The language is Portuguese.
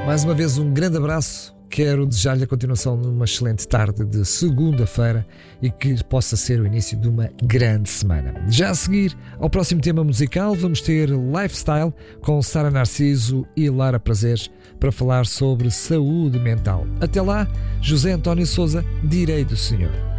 Mais uma vez um grande abraço. Quero desejar-lhe a continuação de uma excelente tarde de segunda-feira e que possa ser o início de uma grande semana. Já a seguir, ao próximo tema musical, vamos ter Lifestyle com Sara Narciso e Lara Prazeres para falar sobre saúde mental. Até lá, José António Sousa, direi do Senhor.